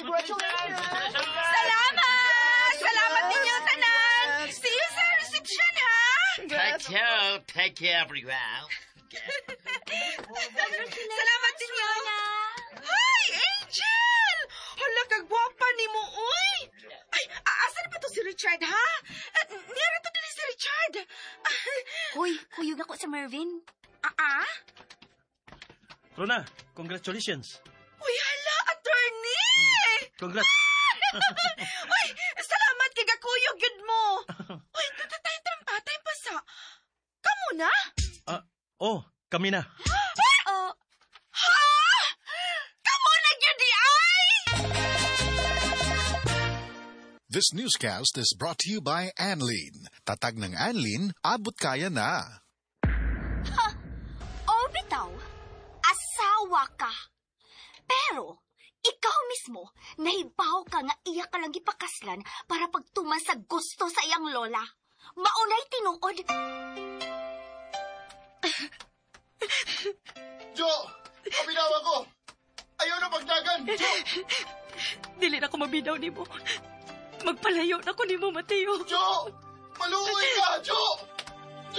Congratulations! Salamat ninyo, tanan! See you sa reception, ha? Thank you, everyone. Salamat ninyo! Hi, Angel! Hala, kagwapa ni mo, uy! Ay, asan pa to si Richard, ha? Nira to din si Richard. Hoy, huyog ako sa Mervin. Rona, congratulations. Uy, hala, attorney! Congrats. Uy, salamat kay gakuyog yun mo. Uy, tayo pa sa... Kamu na? Kami na. Ha? Kamu na yun di ay! This newscast is brought to you by Anlene. Tatag ng Anlene, abot kaya na. Bitaw, asawa ka. Pero, ikaw mismo, nahibaw ka nga iya ka lang ipakaslan para pagtuman sa gusto sa iyang lola. Maunay tinuod. Jo! Mabinaw ako! Ayaw na pagdagan! Jo! Dili na ko mabinaw ni mo. Magpalayo na ko ni mo, Mateo. Jo! Maluoy ka, Jo!